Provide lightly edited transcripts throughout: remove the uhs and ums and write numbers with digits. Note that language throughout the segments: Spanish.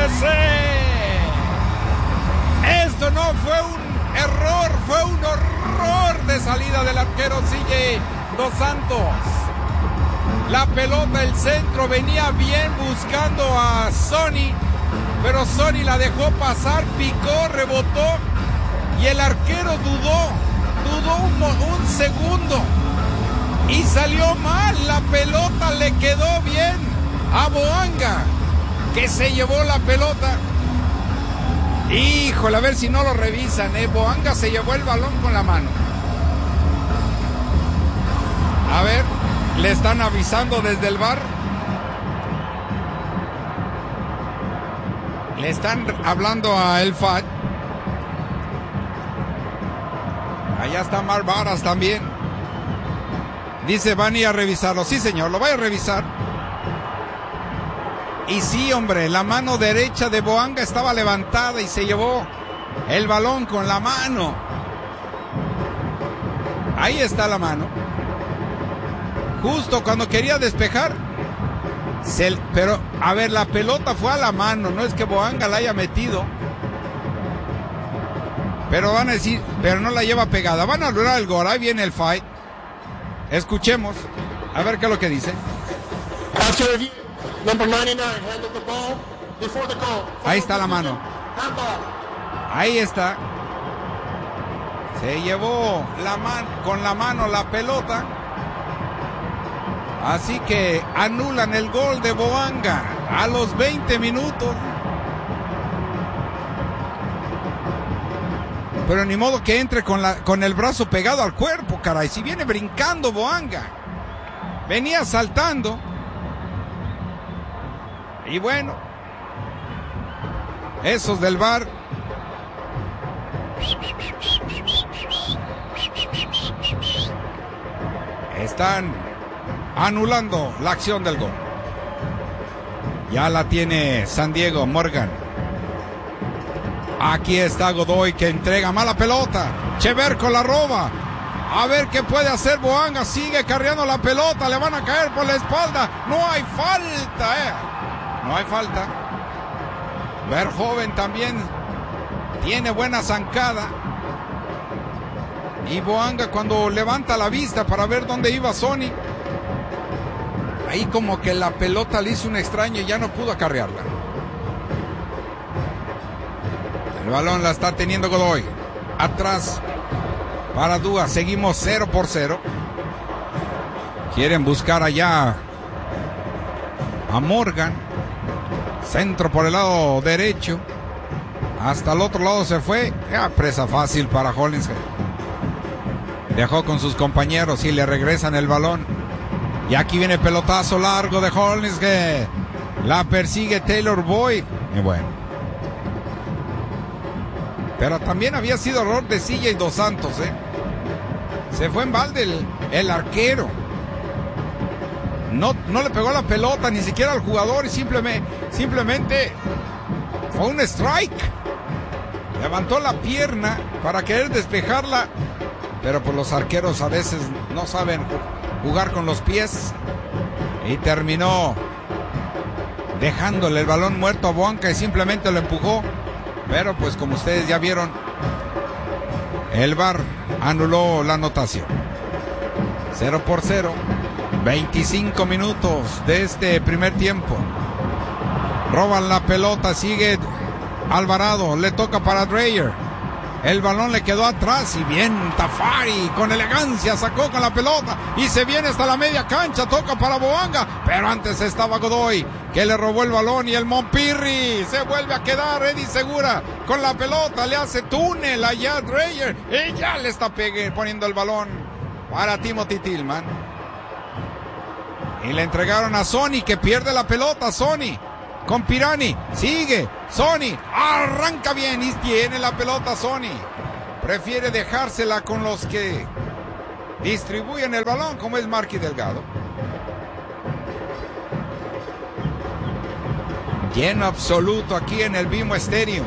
Esto no fue un error, fue un horror de salida del arquero CJ Dos Santos. La pelota, el centro, venía bien buscando a Sonny, pero Sonny la dejó pasar, picó, rebotó y el arquero dudó un segundo y salió mal. La pelota le quedó bien a Boanga, que se llevó la pelota. Híjole, a ver si no lo revisan, Boanga se llevó el balón con la mano. A ver, le están avisando desde el VAR. Le están hablando a El Fat. Allá está Mark Varas también. Dice, van a ir a revisarlo. Sí, señor, lo voy a revisar. Y sí, hombre, la mano derecha de Boanga estaba levantada y se llevó el balón con la mano. Ahí está la mano. Justo cuando quería despejar. Pero, a ver, la pelota fue a la mano, no es que Boanga la haya metido. Pero van a decir, pero no la lleva pegada. Van a anular el gol, ahí viene el fight. Escuchemos, a ver qué es lo que dice. Ahí está la mano. Ahí está. Se llevó con la mano la pelota. Así que anulan el gol de Boanga a los 20 minutos. Pero ni modo que entre con el brazo pegado al cuerpo, caray. Si viene brincando Boanga. Venía saltando. Y bueno, esos del VAR. Están anulando la acción del gol. Ya la tiene San Diego, Morgan. Aquí está Godoy que entrega mala pelota. Cheverco la roba. A ver qué puede hacer Boanga. Sigue carreando la pelota. Le van a caer por la espalda. No hay falta, No hay falta. Verhoeven también tiene buena zancada. Y Boanga cuando levanta la vista para ver dónde iba Sonny, ahí como que la pelota le hizo un extraño y ya no pudo acarrearla. El balón la está teniendo Godoy. Atrás para Dúa. Seguimos 0-0. Quieren buscar allá a Morgan. Centro por el lado derecho. Hasta el otro lado se fue. Presa fácil para Hollingshead. Dejó con sus compañeros y le regresan el balón. Y aquí viene pelotazo largo de Hollingshead. La persigue Taylor Boyd. Y bueno. Pero también había sido error de CJ Dos Santos, Se fue en balde el arquero. No le pegó la pelota ni siquiera al jugador y simplemente fue un strike. Levantó la pierna para querer despejarla, pero pues los arqueros a veces no saben jugar con los pies y terminó dejándole el balón muerto a Boanga y simplemente lo empujó. Pero pues como ustedes ya vieron, el VAR anuló la anotación. 0-0. 25 minutos de este primer tiempo. Roban la pelota, sigue Alvarado, le toca para Dreyer. El balón le quedó atrás y bien Tafari con elegancia sacó con la pelota y se viene hasta la media cancha, toca para Boanga, pero antes estaba Godoy que le robó el balón y el Monpirri se vuelve a quedar. Eddie Segura con la pelota, le hace túnel allá a Dreyer y ya le está poniendo el balón para Timothy Tillman. Y le entregaron a Sonny que pierde la pelota. Sonny con Pirani, sigue, Sonny, arranca bien y tiene la pelota Sonny. Prefiere dejársela con los que distribuyen el balón, como es Marky Delgado. Lleno absoluto aquí en el BMO Stadium.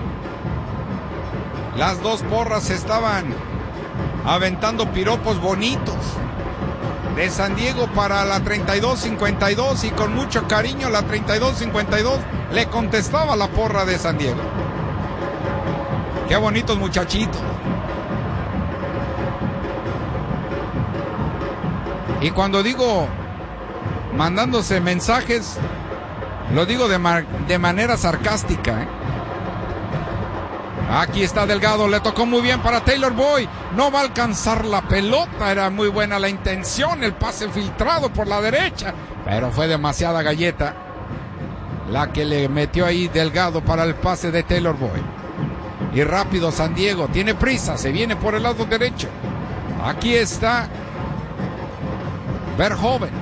Las dos porras estaban aventando piropos bonitos de San Diego para la 32-52 y con mucho cariño la 32-52 le contestaba la porra de San Diego. Qué bonitos muchachitos. Y cuando digo mandándose mensajes, lo digo de manera sarcástica, ¿eh? Aquí está Delgado, le tocó muy bien para Taylor Boyd. No va a alcanzar la pelota, era muy buena la intención, el pase filtrado por la derecha, pero fue demasiada galleta la que le metió ahí Delgado para el pase de Taylor Boyd. Y rápido San Diego, tiene prisa, se viene por el lado derecho. Aquí está Verhoeven.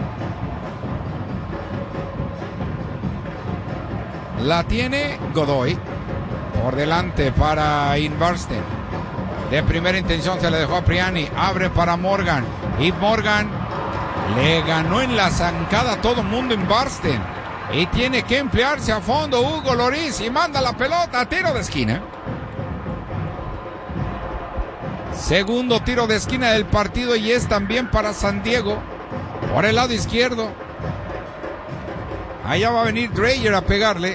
La tiene Godoy. Por delante para Inbarsten. De primera intención se le dejó a Priani. Abre para Morgan. Y Morgan le ganó en la zancada a todo mundo Inbarsten. Y tiene que emplearse a fondo Hugo Lloris. Y manda la pelota a tiro de esquina. Segundo tiro de esquina del partido. Y es también para San Diego. Por el lado izquierdo. Allá va a venir Dreyer a pegarle.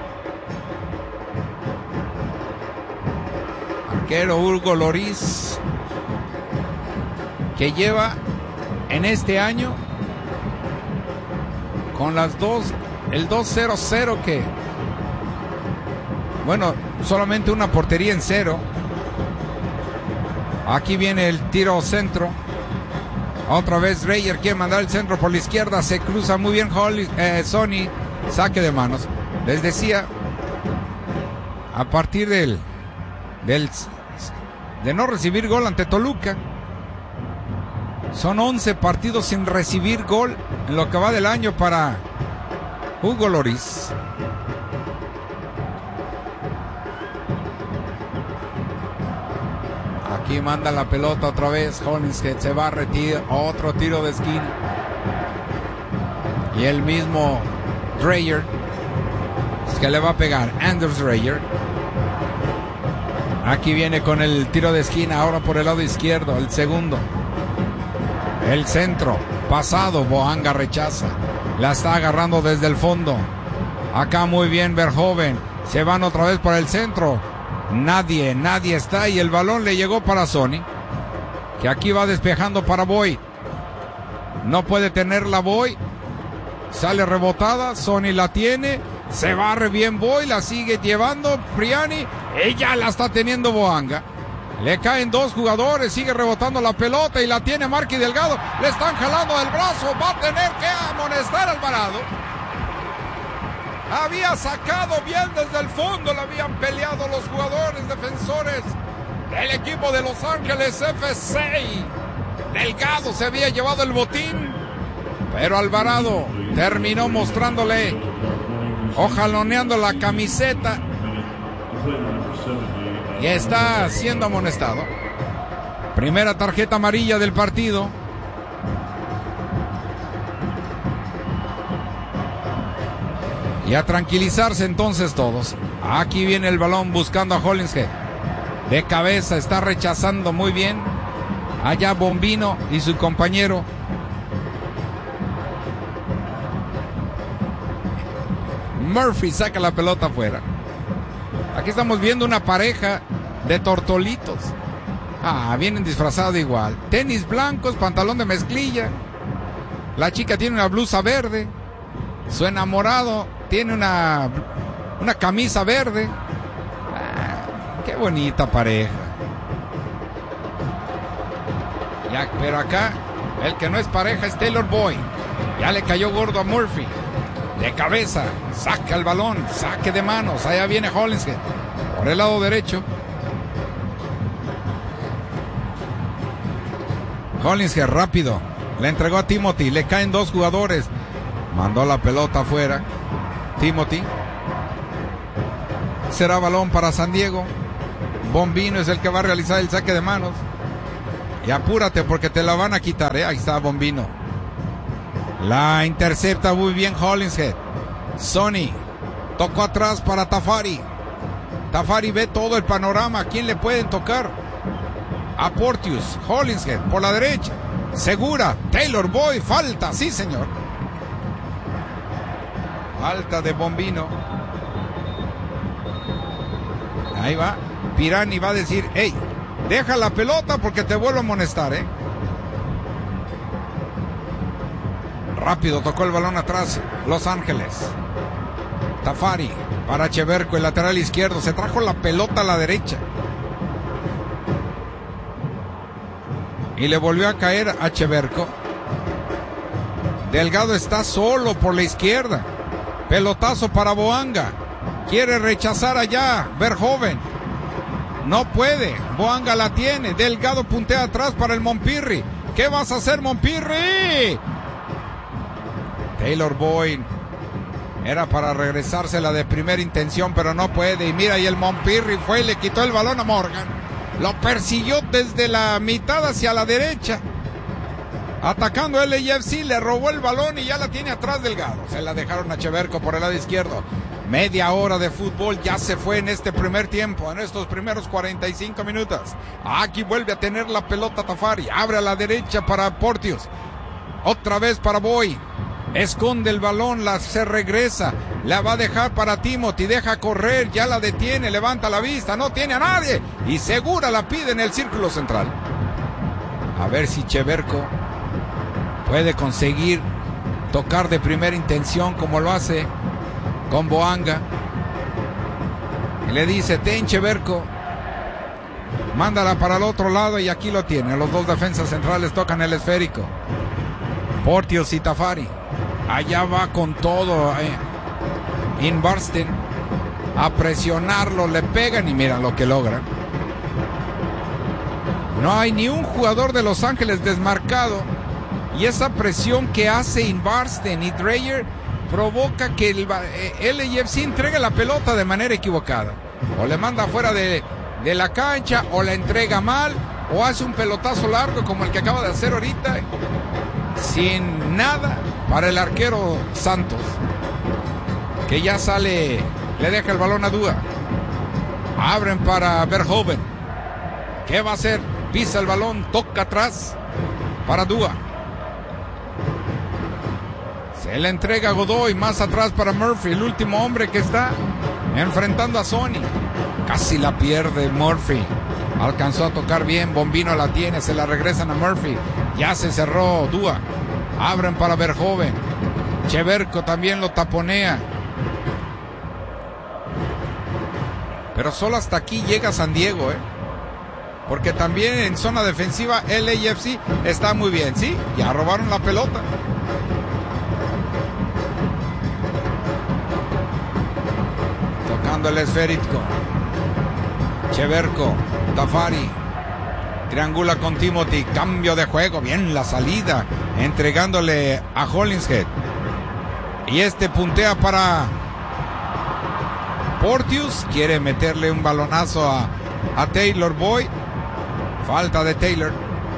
Arquero Hugo Lloris, que lleva en este año con las el 2-0-0 que, bueno, solamente una portería en cero. Aquí viene el tiro centro. Otra vez Dreyer quiere mandar el centro por la izquierda. Se cruza muy bien Sony. Saque de manos. Les decía, a partir de no recibir gol ante Toluca, son 11 partidos sin recibir gol en lo que va del año para Hugo Lloris. Aquí manda la pelota otra vez Hollingshead, se va a retirar, otro tiro de esquina. Y el mismo Dreyer es que le va a pegar, Anders Dreyer. Aquí viene con el tiro de esquina, ahora por el lado izquierdo, el segundo. El centro, pasado, Boanga rechaza. La está agarrando desde el fondo. Acá muy bien Verhoeven. Se van otra vez por el centro. Nadie está y el balón le llegó para Sony, que aquí va despejando para Boyd. No puede tenerla Boyd. Sale rebotada, Sony la tiene. Se barre bien Boyd, la sigue llevando Priani. Ella la está teniendo Boanga. Le caen dos jugadores, sigue rebotando la pelota y la tiene Marky Delgado. Le están jalando del brazo, va a tener que amonestar a Alvarado. Había sacado bien desde el fondo, la habían peleado los jugadores defensores del equipo de Los Ángeles FC. Delgado se había llevado el botín, pero Alvarado terminó mostrándole o jaloneando la camiseta y está siendo amonestado. Primera tarjeta amarilla del partido. Y a tranquilizarse entonces todos. Aquí viene el balón buscando a Hollingshead. De cabeza está rechazando muy bien. Allá Bombino y su compañero. Murphy saca la pelota afuera. Aquí estamos viendo una pareja de tortolitos. Vienen disfrazados igual. Tenis blancos, pantalón de mezclilla. La chica tiene una blusa verde. Su enamorado tiene una camisa verde. Qué bonita pareja. Ya, pero acá el que no es pareja es Taylor Boyd. Ya le cayó gordo a Murphy. De cabeza, saca el balón, saque de manos. Allá viene Hollingshead por el lado derecho. Hollingshead rápido, le entregó a Timothy, le caen dos jugadores. Mandó la pelota afuera. Timothy. Será balón para San Diego. Bombino es el que va a realizar el saque de manos. Y apúrate porque te la van a quitar, Ahí está Bombino. La intercepta muy bien Hollingshead. Sony tocó atrás para Tafari. Tafari ve todo el panorama. ¿A quién le pueden tocar? A Porteous. Hollingshead por la derecha. Segura, Taylor Boyd, falta, sí señor. Falta de Bombino. Ahí va. Pirani va a decir, hey, deja la pelota porque te vuelvo a amonestar, Rápido tocó el balón atrás Los Ángeles. Tafari para Cheverko, el lateral izquierdo. Se trajo la pelota a la derecha. Y le volvió a caer a Cheverko. Delgado está solo por la izquierda. Pelotazo para Boanga. Quiere rechazar allá Verhoeven. No puede. Boanga la tiene. Delgado puntea atrás para el Montpirri. ¿Qué vas a hacer, Montpirri? Taylor Boyd. Era para regresársela de primera intención, pero no puede. Y mira, y el Montpirri fue y le quitó el balón a Morgan. Lo persiguió desde la mitad hacia la derecha. Atacando el LAFC, le robó el balón y ya la tiene atrás Delgado. Se la dejaron a Cheverko por el lado izquierdo. Media hora de fútbol ya se fue en este primer tiempo, en estos primeros 45 minutos. Aquí vuelve a tener la pelota Tafari. Abre a la derecha para Porteous. Otra vez para Boy. Esconde el balón, se regresa. La va a dejar para Timothy. Deja correr, ya la detiene, levanta la vista. No tiene a nadie. Y Segura la pide en el círculo central. A ver si Cheverko puede conseguir tocar de primera intención como lo hace con Boanga. Y le dice, ten Cheverko, mándala para el otro lado, y aquí lo tiene. Los dos defensas centrales tocan el esférico. Porteous y Tafari. Allá va con todo Inbarsten a presionarlo, le pegan y miran lo que logran. No hay ni un jugador de Los Ángeles desmarcado, y esa presión que hace Inbarsten y Dreyer provoca que el LAFC entregue la pelota de manera equivocada. O le manda fuera de la cancha, o la entrega mal, o hace un pelotazo largo como el que acaba de hacer ahorita, sin nada para el arquero Santos, que ya sale, le deja el balón a Dúa. Abren para Verhoeven. ¿Qué va a hacer? Pisa el balón, toca atrás para Dúa. Se le entrega a Godoy, más atrás para Murphy, el último hombre que está enfrentando a Sony. Casi la pierde Murphy. Alcanzó a tocar bien, Bombino la tiene, se la regresan a Murphy. Ya se cerró Dúa. Abren para Verhoeven. Cheverko también lo taponea. Pero solo hasta aquí llega San Diego, porque también en zona defensiva el LAFC está muy bien, ¿sí? Ya robaron la pelota. Tocando el esférico. Cheverko, Tafari. Triangula con Timothy, cambio de juego, bien la salida, entregándole a Hollingshead. Y puntea para Porteous, quiere meterle un balonazo a Taylor Boyd. Falta de Taylor.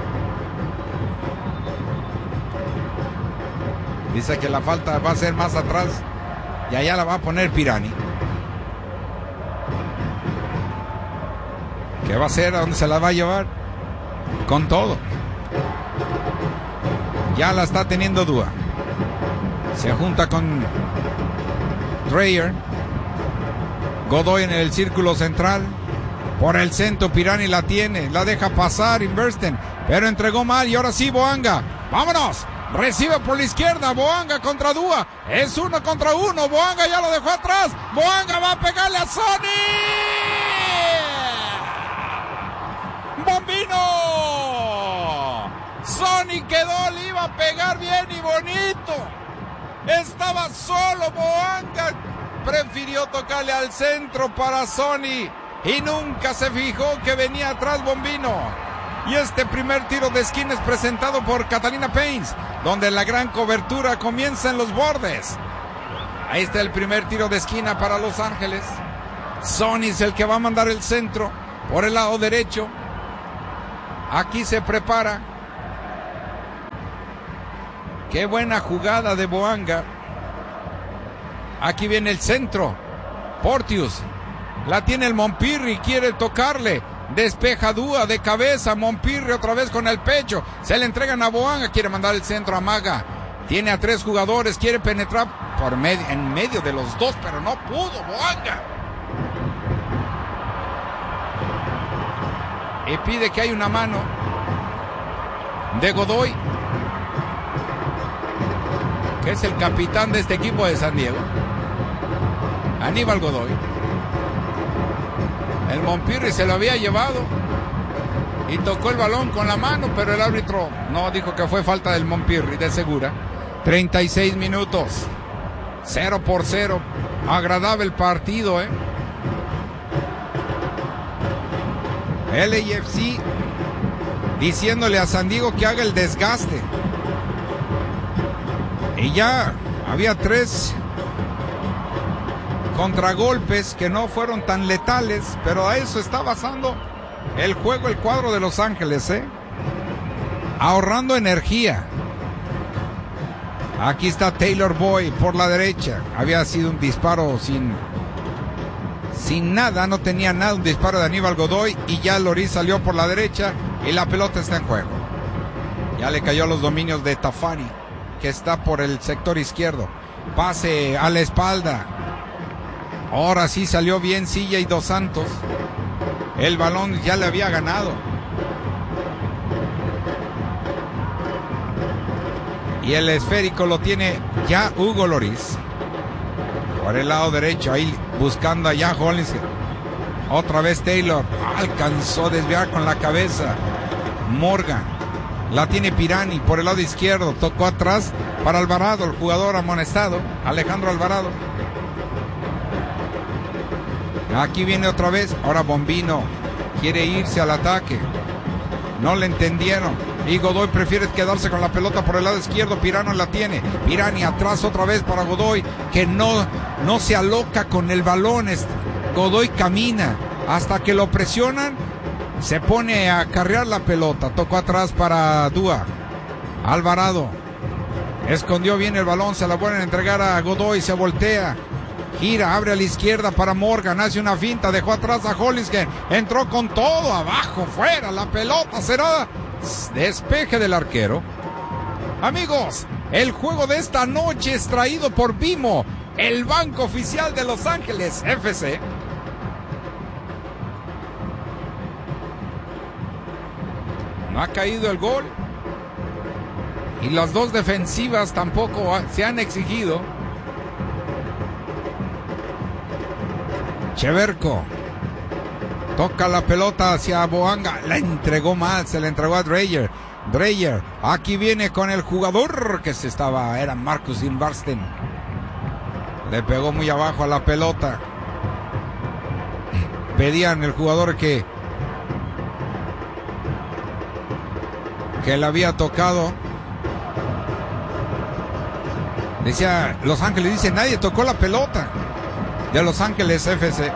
Dice que la falta va a ser más atrás y allá la va a poner Pirani. ¿Qué va a hacer? ¿A dónde se la va a llevar? Con todo. Ya la está teniendo Dúa. Se junta con Dreyer. Godoy en el círculo central. Por el centro Pirani la tiene. La deja pasar Inversten. Pero entregó mal y ahora sí Boanga. ¡Vámonos! Recibe por la izquierda. Boanga contra Dúa. Es 1 contra 1. Boanga ya lo dejó atrás. Boanga va a pegarle a Sony. ¡Bombino! Sony quedó, le iba a pegar bien y bonito. Estaba solo Boanga. Prefirió tocarle al centro para Sony y nunca se fijó que venía atrás Bombino. Y este primer tiro de esquina es presentado por Catalina Paints, donde la gran cobertura comienza en los bordes. Ahí está el primer tiro de esquina para Los Ángeles. Sony es el que va a mandar el centro por el lado derecho. Aquí se prepara. Qué buena jugada de Boanga. Aquí viene el centro. Porteous. La tiene el Montpirri. Quiere tocarle. Despeja Dúa de cabeza. Mompirri otra vez con el pecho. Se le entregan a Boanga. Quiere mandar el centro a Maga. Tiene a 3 jugadores. Quiere penetrar en medio de los 2, pero no pudo Boanga. Y pide que hay una mano de Godoy, que es el capitán de este equipo de San Diego, Aníbal Godoy. El Mompirri se lo había llevado y tocó el balón con la mano, pero el árbitro no, dijo que fue falta del Mompirri, de segura. 36 minutos, 0-0, agradable el partido, LAFC diciéndole a San Diego que haga el desgaste. Y ya había 3 contragolpes que no fueron tan letales, pero a eso está basando el juego el cuadro de Los Ángeles, ahorrando energía. Aquí está Taylor Boy por la derecha. Había sido un disparo sin nada, no tenía nada, un disparo de Aníbal Godoy, y ya Loris salió por la derecha y la pelota está en juego. Ya le cayó los dominios de Tafari, que está por el sector izquierdo. Pase a la espalda. Ahora sí salió bien CJ Dos Santos. El balón ya le había ganado. Y el esférico lo tiene ya Hugo Loris. Por el lado derecho, ahí buscando allá Hollins. Otra vez Taylor. Alcanzó a desviar con la cabeza. Morgan. La tiene Pirani por el lado izquierdo. Tocó atrás para Alvarado, el jugador amonestado. Alejandro Alvarado. Aquí viene otra vez. Ahora Bombino quiere irse al ataque. No le entendieron. Y Godoy prefiere quedarse con la pelota por el lado izquierdo. Pirano la tiene. Pirani atrás otra vez para Godoy, que no se aloca con el balón. Godoy camina hasta que lo presionan. Se pone a carrear la pelota. Tocó atrás para Dúa. Alvarado escondió bien el balón. Se la vuelven a entregar a Godoy. Se voltea. Gira, abre a la izquierda para Morgan, hace una finta, dejó atrás a Hollingshead, entró con todo, abajo, fuera, la pelota será despeje del arquero. Amigos, el juego de esta noche es traído por Vimo, el banco oficial de Los Ángeles FC. No ha caído el gol y las 2 defensivas tampoco se han exigido. Cheverko toca la pelota hacia Boanga, la entregó mal, se la entregó a Dreyer. Aquí viene con el jugador que era Marcus Invarsten. Le pegó muy abajo a la pelota. Pedían el jugador que le había tocado. Decía, Los Ángeles dice, nadie tocó la pelota de Los Ángeles FC.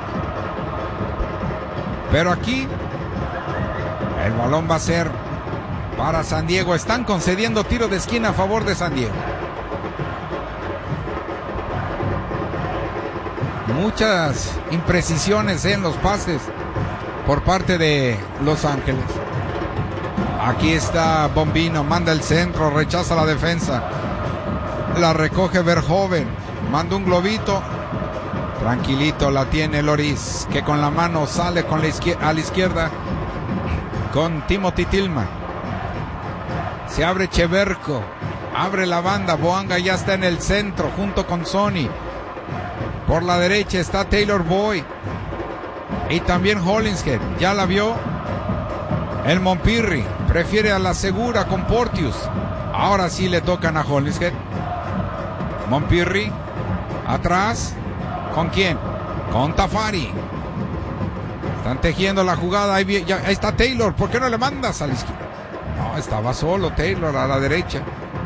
Pero aquí el balón va a ser para San Diego. Están concediendo tiro de esquina a favor de San Diego. Muchas imprecisiones en los pases por parte de Los Ángeles. Aquí está Bombino, manda el centro, rechaza la defensa. La recoge Verhoeven, manda un globito. Tranquilito la tiene Loris, que con la mano sale a la izquierda con Timothy Tillman. Se abre Cheverko, abre la banda. Boanga ya está en el centro junto con Sony. Por la derecha está Taylor Boy y también Hollingshead. Ya la vio el Mompirri, prefiere a la segura con Porteous. Ahora sí le tocan a Hollingshead. Mompirri atrás. ¿Con quién? Con Tafari. Están tejiendo la jugada. Ahí está Taylor. ¿Por qué no le mandas a la izquierda? No, estaba solo Taylor a la derecha.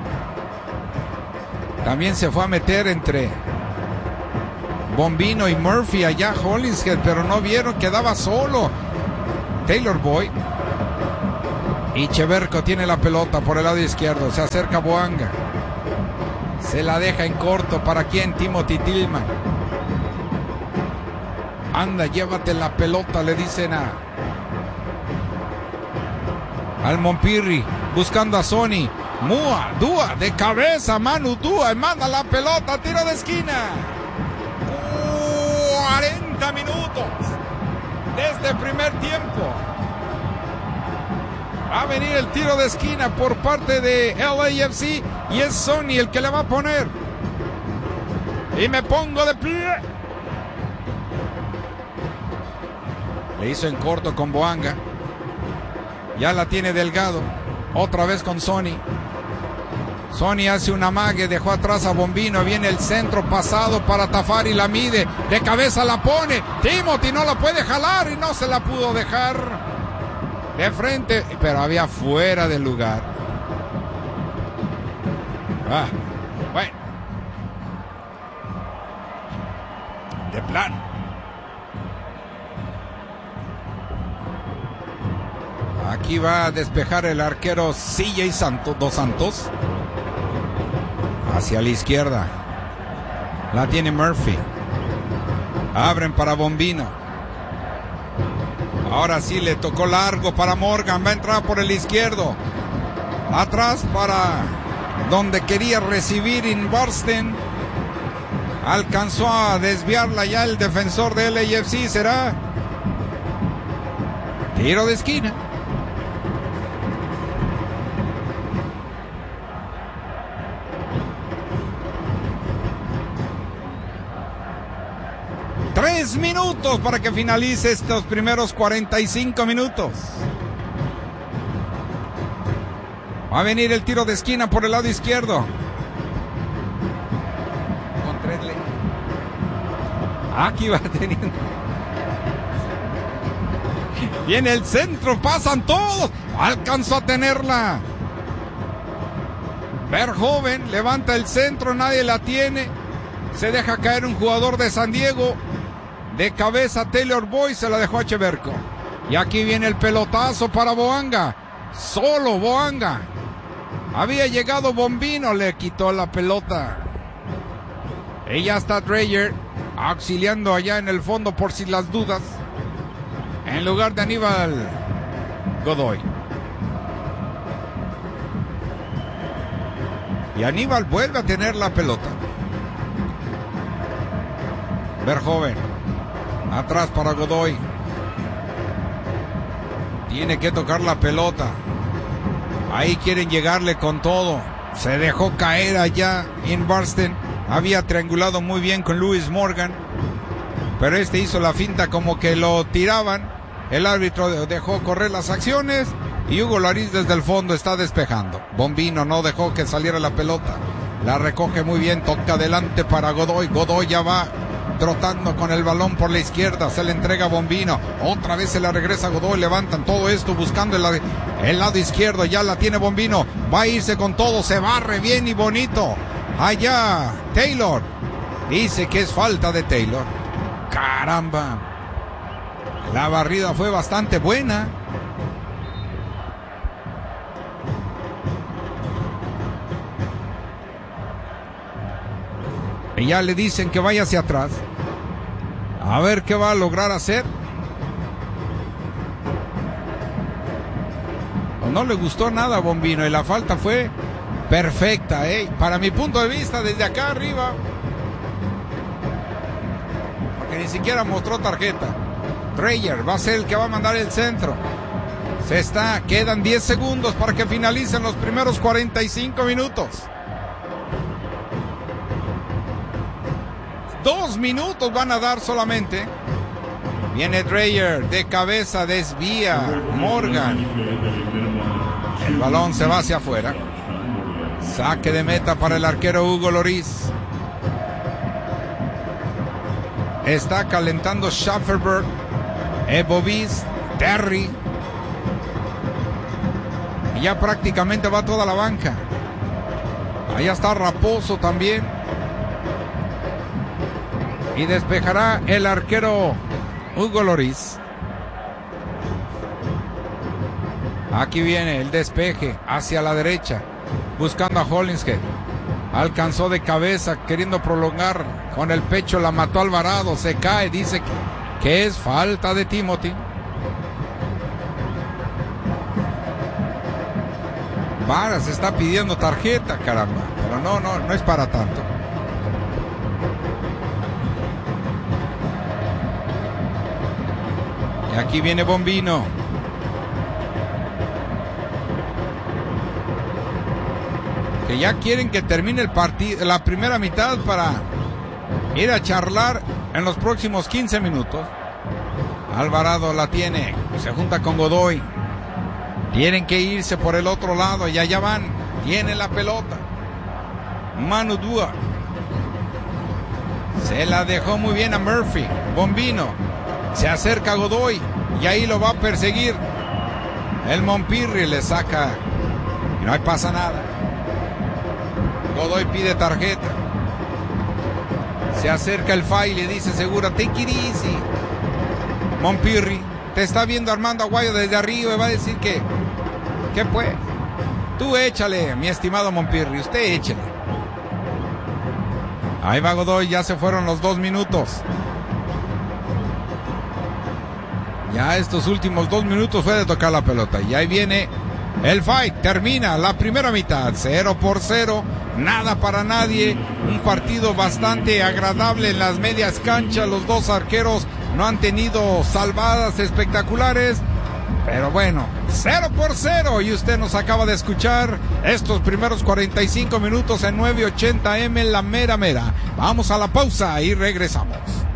También se fue a meter entre Bombino y Murphy allá Hollingshead, pero no vieron, quedaba solo Taylor Boy. Y Cheverko tiene la pelota por el lado izquierdo. Se acerca Boanga. Se la deja en corto. ¿Para quién? Timothy Tillman. Anda, llévate la pelota, le dicen al Montpirri, buscando a Sony. Dúa de cabeza, Manu Dúa, manda la pelota, tiro de esquina. 40 minutos desde el primer tiempo. Va a venir el tiro de esquina por parte de LAFC y es Sony el que le va a poner. Y me pongo de pie. Le hizo en corto con Boanga. Ya la tiene Delgado. Otra vez con Sony. Sony hace un amague, dejó atrás a Bombino. Viene el centro pasado para Tafari, la mide. De cabeza la pone. Timothy no la puede jalar y no se la pudo dejar de frente. Pero había fuera del lugar. Bueno. De plano. Aquí va a despejar el arquero CJ Dos Santos. Hacia la izquierda. La tiene Murphy. Abren para Bombino. Ahora sí le tocó largo para Morgan. Va a entrar por el izquierdo. Atrás para donde quería recibir Inbarsten. Alcanzó a desviarla ya el defensor de LAFC. Será tiro de esquina. Minutos para que finalice estos primeros 45 minutos. Va a venir el tiro de esquina por el lado izquierdo. Aquí va teniendo. Viene el centro, pasan todos. Alcanzó a tenerla. Verhoeven levanta el centro, nadie la tiene. Se deja caer un jugador de San Diego. De cabeza Taylor Boyd, se la dejó a Cheverco. Y aquí viene el pelotazo para Boanga. Solo Boanga. Había llegado Bombino, le quitó la pelota. Y ya está Dreyer auxiliando allá en el fondo por si las dudas. En lugar de Aníbal Godoy. Y Aníbal vuelve a tener la pelota. Verhoeven. Atrás para Godoy. Tiene que tocar la pelota. Ahí quieren llegarle con todo. Se dejó caer allá Inbarsten. Había triangulado muy bien con Lewis Morgan. Pero este hizo la finta como que lo tiraban. El árbitro dejó correr las acciones. Y Hugo Lloris desde el fondo está despejando. Bombino no dejó que saliera la pelota. La recoge muy bien. Toca adelante para Godoy. Godoy ya va trotando con el balón por la izquierda, se le entrega a Bombino, otra vez se la regresa a Godoy, levantan todo esto buscando el lado izquierdo, ya la tiene Bombino, va a irse con todo, se barre bien y bonito, allá Taylor, dice que es falta de Taylor, caramba, la barrida fue bastante buena. Y ya le dicen que vaya hacia atrás. A ver qué va a lograr hacer. No le gustó nada a Bombino y la falta fue perfecta, para mi punto de vista desde acá arriba. Porque ni siquiera mostró tarjeta. Dreyer va a ser el que va a mandar el centro. Quedan 10 segundos para que finalicen los primeros 45 minutos. 2 minutos van a dar solamente. Viene Dreyer de cabeza, desvía Morgan. El balón se va hacia afuera. Saque de meta para el arquero Hugo Lloris. Está calentando Schafferberg, Bovis, Terry. Y ya prácticamente va toda la banca. Allá está Raposo también. Y despejará el arquero Hugo Lloris. Aquí viene el despeje hacia la derecha, buscando a Hollingshead. Alcanzó de cabeza, queriendo prolongar con el pecho, la mató Alvarado, se cae, dice que es falta de Timothy. Varas está pidiendo tarjeta, caramba. Pero no es para tanto. Y aquí viene Bombino. Que ya quieren que termine el partido, la primera mitad, para ir a charlar en los próximos 15 minutos. Alvarado la tiene, se junta con Godoy. Tienen que irse por el otro lado y allá van. Tienen la pelota. Manu Dua. Se la dejó muy bien a Murphy. Bombino. Se acerca a Godoy y ahí lo va a perseguir. El Montpirri le saca y no pasa nada. Godoy pide tarjeta. Se acerca el Fay y le dice Segura, take it easy. Montpirri, te está viendo Armando Aguayo desde arriba y va a decir que pues, tú échale, mi estimado Montpirri, usted échale. Ahí va Godoy, ya se fueron los 2 minutos. Ya estos últimos 2 minutos fue de tocar la pelota. Y ahí viene el fight. Termina la primera mitad. 0-0. Nada para nadie. Un partido bastante agradable en las medias canchas. Los dos arqueros no han tenido salvadas espectaculares. Pero bueno, 0-0. Y usted nos acaba de escuchar estos primeros 45 minutos en 980M, la mera mera. Vamos a la pausa y regresamos.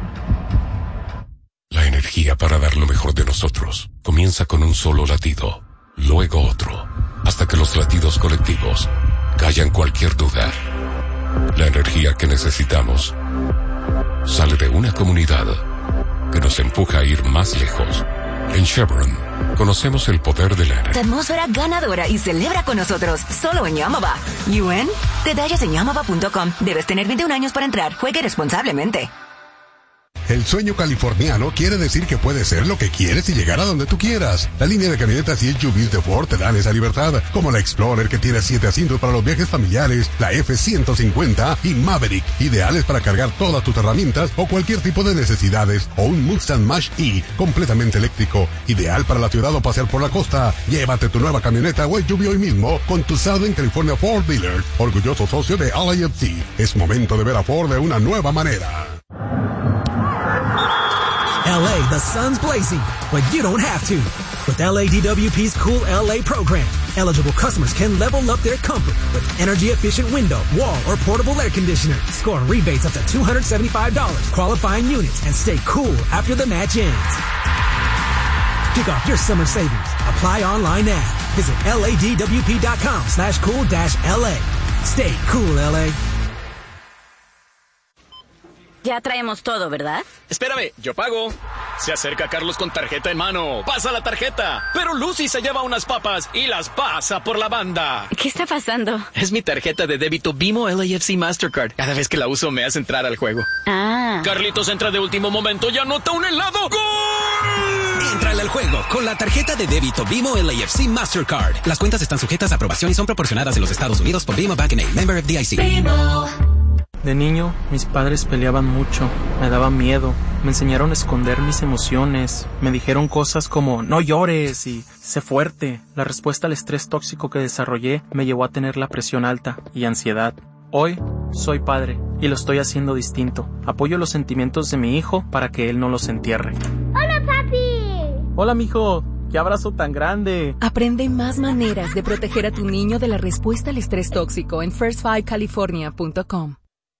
La energía para dar lo mejor de nosotros comienza con un solo latido, luego otro, hasta que los latidos colectivos callan cualquier duda. La energía que necesitamos sale de una comunidad que nos empuja a ir más lejos. En Chevron conocemos el poder de la energía. Atmósfera ganadora y celebra con nosotros, solo en Yamava. ¿UN? Detalles en yamava.com. Debes tener 21 años para entrar. Juegue responsablemente. El sueño californiano quiere decir que puedes ser lo que quieres y llegar a donde tú quieras. La línea de camionetas y SUVs de Ford te dan esa libertad, como la Explorer, que tiene 7 asientos para los viajes familiares, la F-150 y Maverick, ideales para cargar todas tus herramientas o cualquier tipo de necesidades, o un Mustang Mach-E, completamente eléctrico, ideal para la ciudad o pasear por la costa. Llévate tu nueva camioneta o SUV hoy mismo con tu Southern California Ford Dealer, orgulloso socio de LAFC. Es momento de ver a Ford de una nueva manera. LA, the sun's blazing, but you don't have to. With LADWP's Cool LA program, eligible customers can level up their comfort with energy-efficient window, wall, or portable air conditioner. Score rebates up to $275, qualifying units, and stay cool after the match ends. Kick off your summer savings. Apply online now. Visit LADWP.com/cool-LA. Stay cool, LA. Ya traemos todo, ¿verdad? Espérame, yo pago. Se acerca Carlos con tarjeta en mano. Pasa la tarjeta. Pero Lucy se lleva unas papas y las pasa por la banda. ¿Qué está pasando? Es mi tarjeta de débito Bimo LAFC Mastercard. Cada vez que la uso me hace entrar al juego. Ah. Carlitos entra de último momento y anota un helado. ¡Gol! Entrale al juego con la tarjeta de débito Bimo LAFC Mastercard. Las cuentas están sujetas a aprobación y son proporcionadas en los Estados Unidos por Bimo Bank & Aid, member FDIC. Bimo. De niño, mis padres peleaban mucho, me daba miedo, me enseñaron a esconder mis emociones, me dijeron cosas como no llores y sé fuerte. La respuesta al estrés tóxico que desarrollé me llevó a tener la presión alta y ansiedad. Hoy soy padre y lo estoy haciendo distinto. Apoyo los sentimientos de mi hijo para que él no los entierre. ¡Hola, papi! Hola, mijo. ¡Qué abrazo tan grande! Aprende más maneras de proteger a tu niño de la respuesta al estrés tóxico en first5california.com.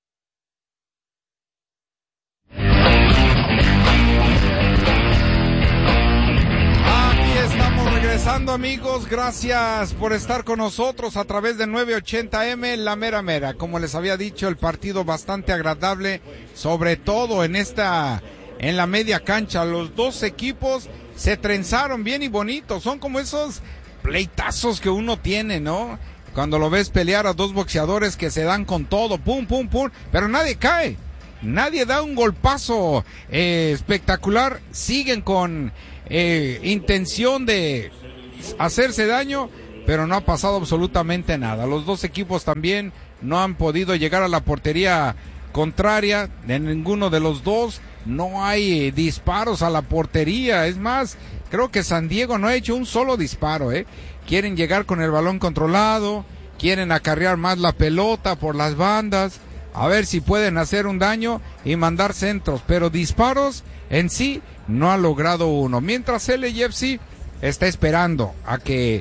Regresando, amigos, gracias por estar con nosotros a través de 980M, la mera mera. Como les había dicho, el partido bastante agradable, sobre todo en la media cancha. Los dos equipos se trenzaron bien y bonito. Son como esos pleitazos que uno tiene, ¿no? Cuando lo ves pelear a dos boxeadores que se dan con todo, pum, pum, pum, pero nadie cae. Nadie da un golpazo espectacular. Siguen con intención de hacerse daño, pero no ha pasado absolutamente nada. Los dos equipos también no han podido llegar a la portería contraria de ninguno de los dos. No hay disparos a la portería. Es más, creo que San Diego no ha hecho un solo disparo, quieren llegar con el balón controlado, quieren acarrear más la pelota por las bandas, a ver si pueden hacer un daño y mandar centros, pero disparos en sí no ha logrado uno, mientras el LAFC está esperando a que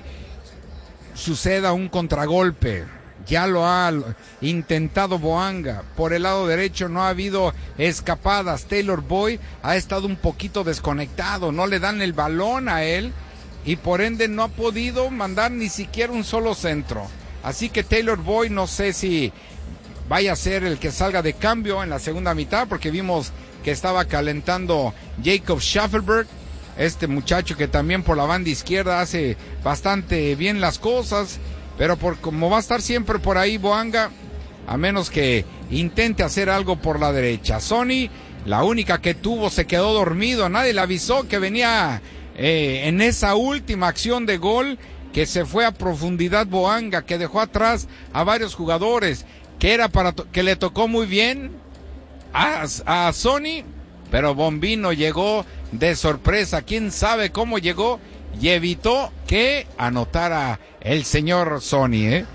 suceda un contragolpe. Ya lo ha intentado Boanga, por el lado derecho no ha habido escapadas, Taylor Boyd ha estado un poquito desconectado, no le dan el balón a él y por ende no ha podido mandar ni siquiera un solo centro, así que Taylor Boyd no sé si vaya a ser el que salga de cambio en la segunda mitad, porque vimos que estaba calentando Jacob Schaffelberg, este muchacho que también por la banda izquierda hace bastante bien las cosas, pero como va a estar siempre por ahí Boanga, a menos que intente hacer algo por la derecha. Sonny, la única que tuvo, se quedó dormido, nadie le avisó que venía en esa última acción de gol, que se fue a profundidad Boanga, que dejó atrás a varios jugadores, que era que le tocó muy bien a Sonny, pero Bombino llegó de sorpresa, quién sabe cómo llegó, y evitó que anotara el señor Sonny,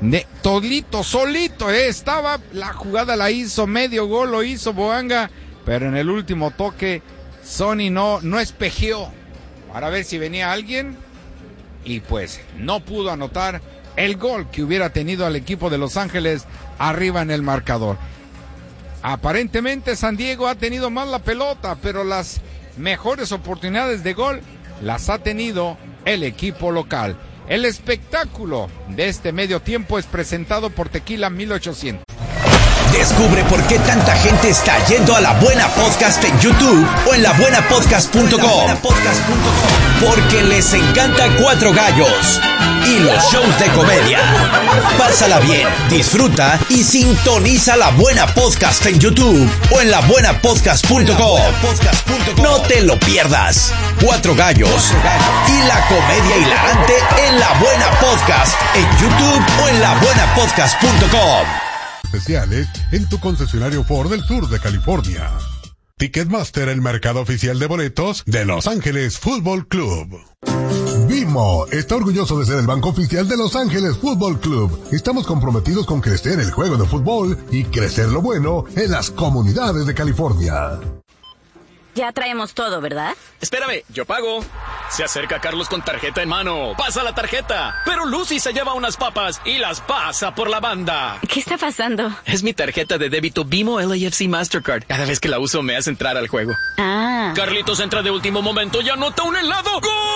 solito, estaba, la jugada la hizo, medio gol lo hizo Boanga, pero en el último toque Sonny no espejeó para ver si venía alguien, y pues no pudo anotar el gol que hubiera tenido al equipo de Los Ángeles arriba en el marcador. Aparentemente San Diego ha tenido más la pelota, pero las mejores oportunidades de gol las ha tenido el equipo local. El espectáculo de este medio tiempo es presentado por Tequila 1800. Descubre por qué tanta gente está yendo a La Buena Podcast en YouTube o en labuenapodcast.com. Porque les encanta Cuatro Gallos y los shows de comedia. Pásala bien, disfruta y sintoniza La Buena Podcast en YouTube o en labuenapodcast.com. No te lo pierdas. Cuatro Gallos y la comedia hilarante en La Buena Podcast en YouTube o en labuenapodcast.com. Especiales en tu concesionario Ford del sur de California. Ticketmaster, el mercado oficial de boletos de Los Ángeles Fútbol Club. Bimo está orgulloso de ser el banco oficial de Los Ángeles Fútbol Club. Estamos comprometidos con crecer el juego de fútbol y crecer lo bueno en las comunidades de California. Ya traemos todo, ¿verdad? Espérame, yo pago. Se acerca Carlos con tarjeta en mano. Pasa la tarjeta. Pero Lucy se lleva unas papas y las pasa por la banda. ¿Qué está pasando? Es mi tarjeta de débito Bimo LAFC Mastercard. Cada vez que la uso me hace entrar al juego. Ah. Carlitos entra de último momento y anota un helado.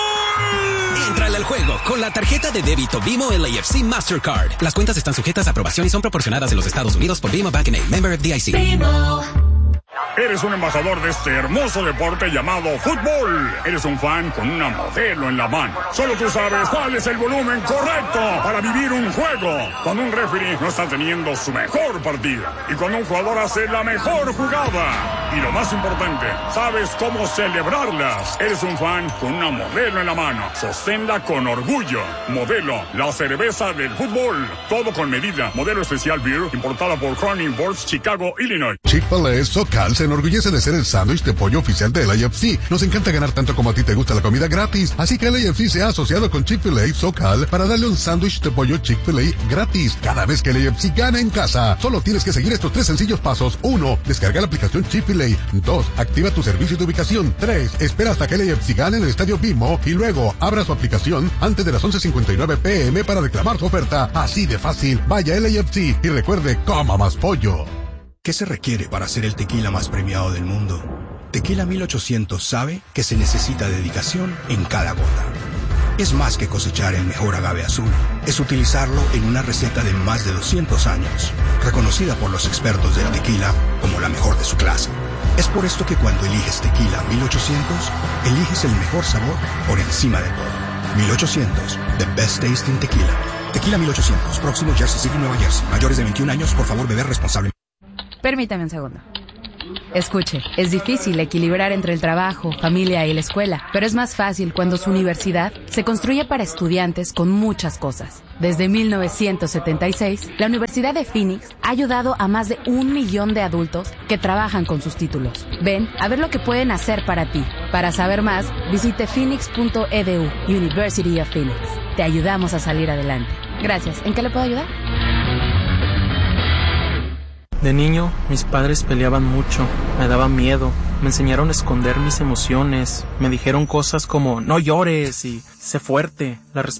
¡Gol! Entrale al juego con la tarjeta de débito Bimo LAFC Mastercard. Las cuentas están sujetas a aprobación y son proporcionadas en los Estados Unidos por Bimo Bank & Member FDIC. Bimo. Eres un embajador de este hermoso deporte llamado fútbol. Eres un fan con una modelo en la mano. Solo tú sabes cuál es el volumen correcto para vivir un juego. Cuando un referee no está teniendo su mejor partida. Y cuando un jugador hace la mejor jugada. Y lo más importante, sabes cómo celebrarlas. Eres un fan con una modelo en la mano. Sosténla con orgullo. Modelo, la cerveza del fútbol. Todo con medida. Modelo especial beer, importada por Crown Imports, Chicago, Illinois. Chick-fil-A SoCal se enorgullece de ser el sándwich de pollo oficial de LAFC. Nos encanta ganar tanto como a ti te gusta la comida gratis. Así que LAFC se ha asociado con Chick-fil-A SoCal para darle un sándwich de pollo Chick-fil-A gratis cada vez que LAFC gana en casa. Solo tienes que seguir estos 3 sencillos pasos. 1. Descarga la aplicación Chick-fil-A. 2. Activa tu servicio de ubicación. 3. Espera hasta que LAFC gane en el estadio Bimo y luego abra su aplicación antes de las 11:59 p.m. para reclamar su oferta. Así de fácil. Vaya a LAFC y recuerde, coma más pollo. ¿Qué se requiere para ser el tequila más premiado del mundo? Tequila 1800 sabe que se necesita dedicación en cada gota. Es más que cosechar el mejor agave azul. Es utilizarlo en una receta de más de 200 años, reconocida por los expertos del tequila como la mejor de su clase. Es por esto que cuando eliges Tequila 1800, eliges el mejor sabor por encima de todo. 1800, the best tasting tequila. Tequila 1800, próximo Jersey City, Nueva Jersey. Mayores de 21 años, por favor, beber responsablemente. Permítame un segundo. Escuche, es difícil equilibrar entre el trabajo, familia y la escuela, pero es más fácil cuando su universidad se construye para estudiantes con muchas cosas. Desde 1976, la Universidad de Phoenix ha ayudado a más de 1 millón de adultos que trabajan con sus títulos. Ven a ver lo que pueden hacer para ti. Para saber más, visite phoenix.edu, University of Phoenix. Te ayudamos a salir adelante. Gracias. ¿En qué le puedo ayudar? De niño, mis padres peleaban mucho, me daban miedo, me enseñaron a esconder mis emociones, me dijeron cosas como no llores y sé fuerte. La